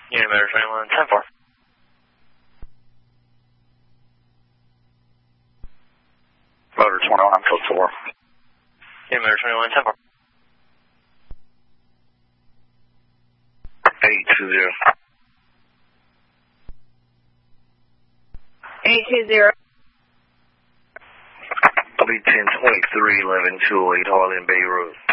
Unit Motor 21, 10-4. Motor 21, code 4. Unit Motor 21, 10-4. 820. 820. I'll be 1023, 1128, Harlan Bay Road.